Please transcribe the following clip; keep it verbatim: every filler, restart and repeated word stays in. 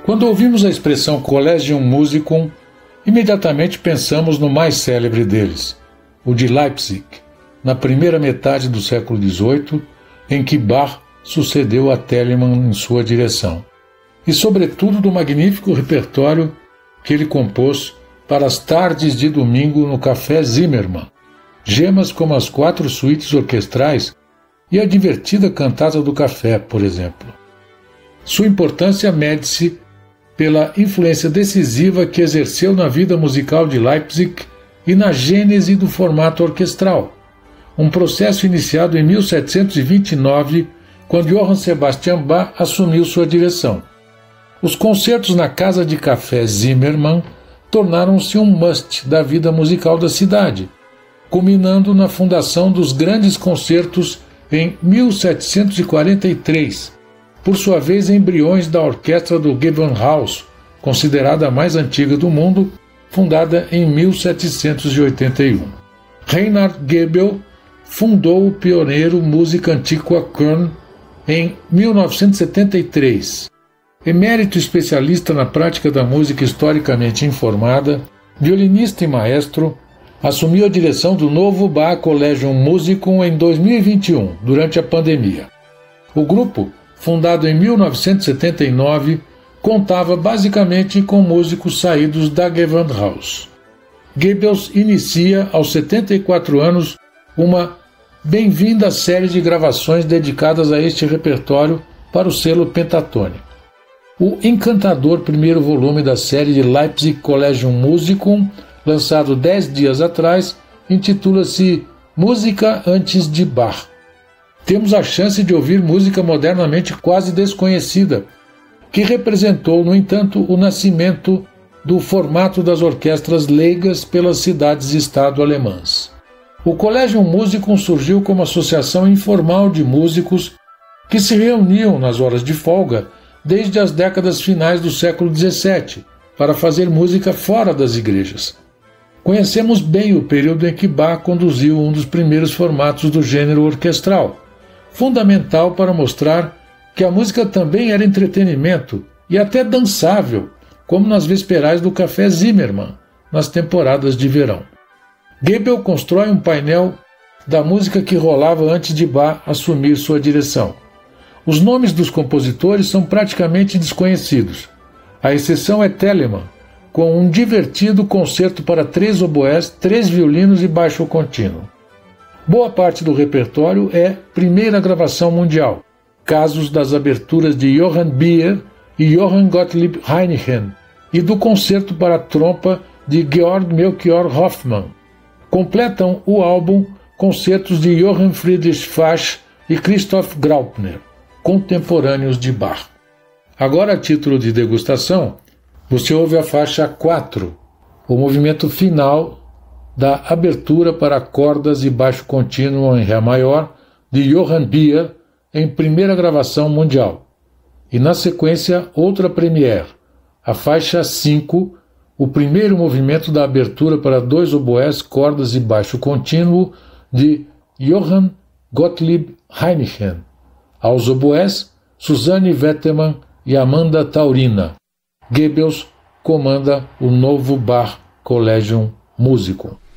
Quando ouvimos a expressão Collegium Musicum, imediatamente pensamos no mais célebre deles, o de Leipzig, na primeira metade do século dezoito, em que Bach sucedeu a Telemann em sua direção, e sobretudo do magnífico repertório que ele compôs para as tardes de domingo no Café Zimmermann, gemas como as quatro suítes orquestrais e a divertida Cantata do Café, por exemplo. Sua importância mede-se pela influência decisiva que exerceu na vida musical de Leipzig e na gênese do formato orquestral, um processo iniciado em mil setecentos e vinte e nove, quando Johann Sebastian Bach assumiu sua direção. Os concertos na Casa de Café Zimmermann tornaram-se um must da vida musical da cidade, culminando na fundação dos grandes concertos em mil setecentos e quarenta e três, por sua vez embriões da orquestra do Gewandhaus, considerada a mais antiga do mundo, fundada em mil setecentos e oitenta e um. Reinhard Goebel fundou o pioneiro Música Antiqua Köln em mil novecentos e setenta e três. Emérito especialista na prática da música historicamente informada, violinista e maestro, assumiu a direção do novo Bach Collegium Musicum em dois mil e vinte e um, durante a pandemia. O grupo, fundado em mil novecentos e setenta e nove, contava basicamente com músicos saídos da Gewandhaus. Goebbels inicia, aos setenta e quatro anos, uma bem-vinda série de gravações dedicadas a este repertório para o selo Pentatônico. O encantador primeiro volume da série de Leipzig Collegium Musicum, lançado dez dias atrás, intitula-se Música antes de Bach. Temos a chance de ouvir música modernamente quase desconhecida, que representou, no entanto, o nascimento do formato das orquestras leigas pelas cidades-estado alemãs. O Collegium Musicum surgiu como associação informal de músicos que se reuniam nas horas de folga desde as décadas finais do século dezessete para fazer música fora das igrejas. Conhecemos bem o período em que Bach conduziu um dos primeiros formatos do gênero orquestral, fundamental para mostrar que a música também era entretenimento e até dançável, como nas vesperais do Café Zimmermann, nas temporadas de verão. Goebel constrói um painel da música que rolava antes de Bach assumir sua direção. Os nomes dos compositores são praticamente desconhecidos. A exceção é Telemann, com um divertido concerto para três oboés, três violinos e baixo contínuo. Boa parte do repertório é primeira gravação mundial, casos das aberturas de Johann Bier e Johann Gottlieb Heinchen, e do concerto para trompa de Georg Melchior Hoffmann. Completam o álbum concertos de Johann Friedrich Fasch e Christoph Graupner, contemporâneos de Bach. Agora, a título de degustação, você ouve a faixa quatro, o movimento final da abertura para cordas e baixo contínuo em Ré maior de Johann Bier em primeira gravação mundial. E na sequência, outra premiere, a faixa cinco, o primeiro movimento da abertura para dois oboés, cordas e baixo contínuo de Johann Gottlieb Heinchen. Aos oboés, Susanne Vettermann e Amanda Taurina. Goebbels comanda o novo Bach Collegium Musicum.